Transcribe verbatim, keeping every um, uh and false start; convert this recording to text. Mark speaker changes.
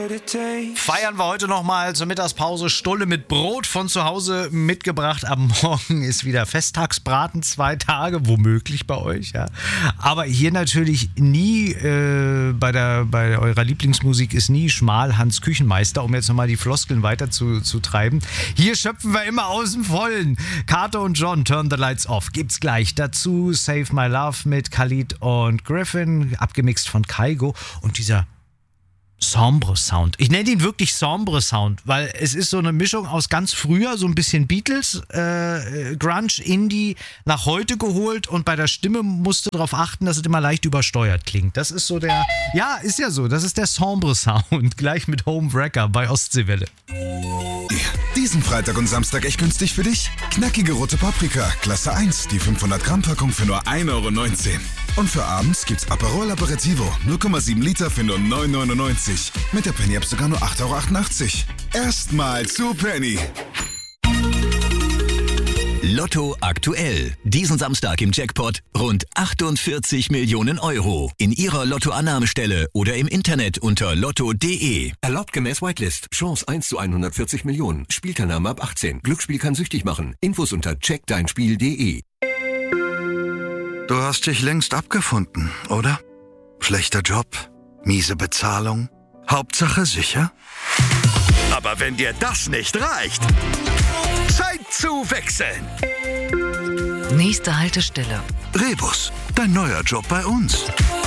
Speaker 1: Feiern wir heute nochmal zur Mittagspause. Stulle mit Brot von zu Hause mitgebracht. Am Morgen ist wieder Festtagsbraten, zwei Tage, womöglich bei euch. Ja. Aber hier natürlich nie, äh, bei, der, bei eurer Lieblingsmusik ist nie schmal Hans Küchenmeister, um jetzt nochmal die Floskeln weiter zu, zu treiben. Hier schöpfen wir immer aus dem Vollen. Kato und John, Turn the Lights Off, gibt's gleich dazu. Save My Love mit Khalid und Griffin, abgemixt von Kaigo. Und dieser sombre Sound. Ich nenne ihn wirklich sombre Sound, weil es ist so eine Mischung aus ganz früher, so ein bisschen Beatles, äh, Grunge, Indie, nach heute geholt, und bei der Stimme musst du darauf achten, dass es immer leicht übersteuert klingt. Das ist so der, ja, ist ja so, das ist der sombre Sound, gleich mit Homewrecker bei Ostseewelle.
Speaker 2: Diesen Freitag und Samstag echt günstig für dich? Knackige rote Paprika, Klasse eins, die fünfhundert Gramm Packung für nur ein Euro neunzehn. Und für abends gibt's Aperol Aperitivo, null Komma sieben Liter für nur neun Euro neunundneunzig. Mit der Penny-App sogar nur acht Euro achtundachtzig. Erstmal zu Penny.
Speaker 3: Lotto aktuell. Diesen Samstag im Jackpot rund achtundvierzig Millionen Euro. In Ihrer Lottoannahmestelle oder im Internet unter lotto punkt de.
Speaker 4: Erlaubt gemäß Whitelist. Chance eins zu hundertvierzig Millionen. Spielteilnahme ab achtzehn. Glücksspiel kann süchtig machen. Infos unter check dein spiel punkt de.
Speaker 2: Du hast dich längst abgefunden, oder? Schlechter Job, miese Bezahlung, Hauptsache sicher?
Speaker 5: Aber wenn dir das nicht reicht, Zeit zu wechseln.
Speaker 6: Nächste Haltestelle.
Speaker 2: Rebus, dein neuer Job bei uns.